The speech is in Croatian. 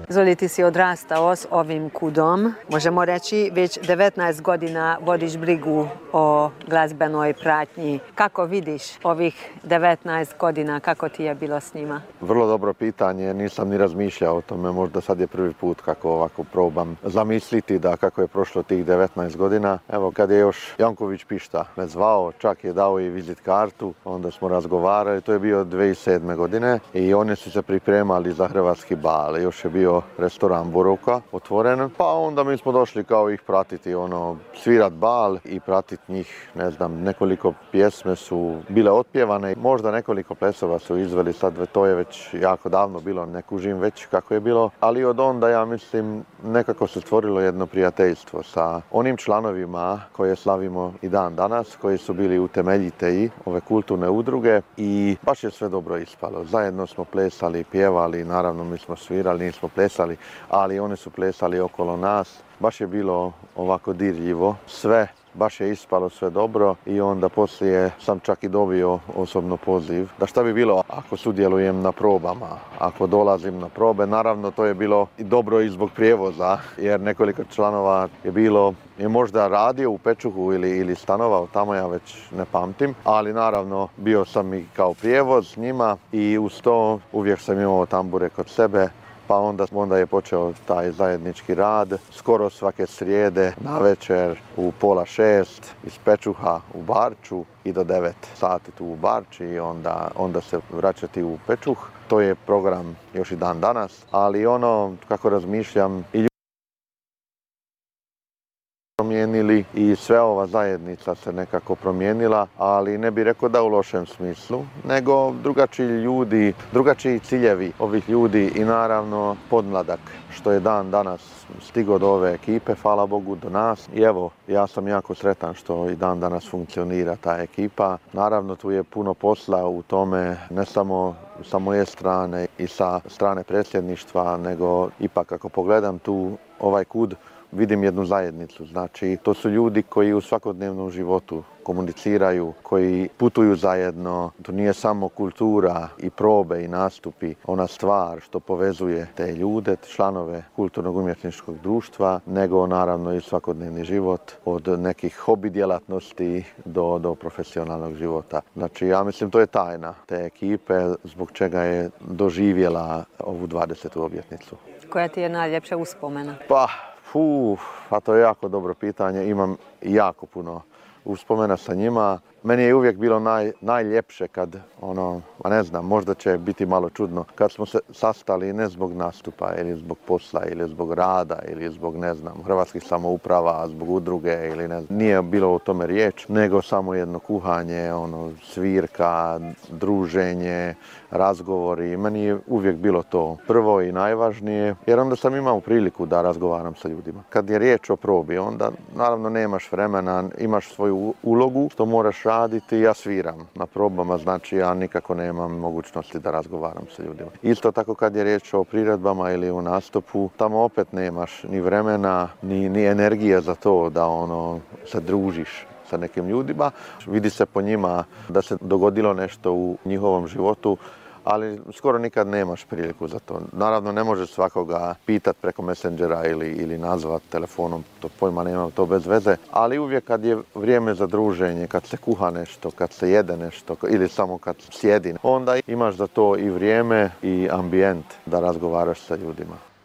Zoli, ti si odrastao s ovim kudom. Možemo reći, već 19 godina vodiš brigu o glazbenoj pratnji. Kako vidiš ovih 19 godina, kako ti je bilo s njima? Vrlo dobro pitanje, nisam ni razmišljao o tome, možda sad je prvi put kako ovako probam zamisliti da kako je prošlo tih 19 godina. Evo, kad je još Janković Pišta me zvao, čak je dao i vizit kartu, onda smo razgovarali, to je bio 2007. godine i oni su se pripremali za hrvatski bal, još je bio restoran Borovka otvoren, pa onda mi smo došli kao ih pratiti, svirat bal i pratiti njih, ne znam, nekoliko pjesme su bile otpjevane, možda nekoliko plesova su izveli, sad to je već jako davno bilo, ne kužim već kako je bilo, ali od onda ja mislim nekako se stvorilo jedno prijateljstvo sa onim članovima koje slavimo i dan danas, koji su bili utemeljitelji ove kulturne udruge i baš je sve dobro ispalo. Zajedno smo plesali, pjevali, naravno mi smo svirali, nismo plesali, ali oni su plesali okolo nas. Baš je bilo ovako dirljivo sve. Baš je ispalo sve dobro i onda poslije sam čak i dobio osobno poziv da šta bi bilo ako sudjelujem na probama, ako dolazim na probe. Naravno to je bilo i dobro i zbog prijevoza jer nekoliko članova je možda radio u Pečuhu ili stanovao tamo, ja već ne pamtim, ali naravno bio sam i kao prijevoz s njima i uz to uvijek sam imao tambure kod sebe. Pa onda je počeo taj zajednički rad, skoro svake srijede navečer u 5:30 iz Pečuha u Barču i do 9 sati tu u Barči i onda se vraćati u Pečuh. To je program još i dan danas, ali kako razmišljam i promijenili i sve ova zajednica se nekako promijenila, ali ne bih rekao da u lošem smislu, nego drugačiji ljudi, drugačiji ciljevi ovih ljudi i naravno podmladak što je dan danas stigao do ove ekipe, hvala Bogu, do nas. I evo, ja sam jako sretan što i dan danas funkcionira ta ekipa. Naravno, tu je puno posla u tome, ne samo sa moje strane i sa strane predsjedništva, nego ipak ako pogledam tu ovaj kud, vidim jednu zajednicu. Znači, to su ljudi koji u svakodnevnom životu komuniciraju, koji putuju zajedno. To nije samo kultura i probe i nastupi, ona stvar što povezuje te ljude, članove kulturnog umjetničkog društva, nego naravno i svakodnevni život od nekih hobi djelatnosti do profesionalnog života. Znači, ja mislim to je tajna te ekipe zbog čega je doživjela ovu 20. obljetnicu. Koja ti je najljepša uspomena? Pa to je jako dobro pitanje. Imam jako puno uspomena sa njima. Meni je uvijek bilo najljepše kad, ne znam, možda će biti malo čudno, kad smo se sastali ne zbog nastupa ili zbog posla ili zbog rada ili zbog, ne znam, hrvatskih samouprava, zbog udruge ili ne znam. Nije bilo o tome riječ, nego samo jedno kuhanje, svirka, druženje, razgovori. Meni je uvijek bilo to prvo i najvažnije, jer onda sam imao priliku da razgovaram sa ljudima. Kad je riječ o probi, onda naravno nemaš vremena, imaš svoju ulogu što moraš raditi, ja sviram na probama, znači ja nikako nemam mogućnosti da razgovaram sa ljudima. Isto tako kad je riječ o priredbama ili o nastupu, tamo opet nemaš ni vremena, ni energije za to da se družiš sa nekim ljudima. Vidi se po njima da se dogodilo nešto u njihovom životu, ali skoro nikad nemaš priliku za to. Naravno, ne možeš svakoga pitati preko Messengera ili nazvat telefonom, to pojma nemam, to bez veze. Ali uvijek kad je vrijeme za druženje, kad se kuha nešto, kad se jede nešto ili samo kad sjedi, onda imaš za to i vrijeme i ambijent da razgovaraš sa ljudima.